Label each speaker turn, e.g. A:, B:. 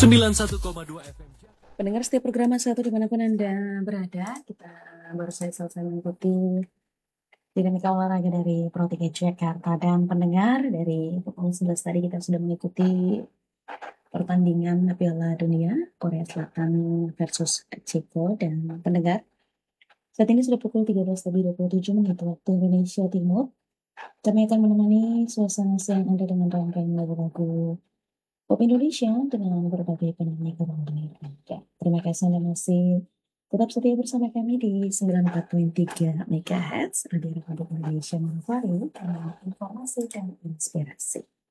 A: 91,2 FM.
B: Pendengar setiap program satu dimanapun Anda berada, kita baru saja selesai mengikuti dinamika olahraga dari Pro 3 Jakarta. Dan pendengar dari pukul 11 tadi kita sudah mengikuti pertandingan Piala Dunia Korea Selatan versus Ceko. Dan pendengar, saat ini sudah pukul 13.27 waktu Indonesia Timur. Kami akan menemani suasana siang Anda dengan rangkaian lagu-lagu Pop Indonesia dengan berbagai penyanyi kemudian. Terima kasih Anda masih tetap setia bersama kami di 94.3 MHz Radio Republik Indonesia Manufaktur, informasi dan inspirasi.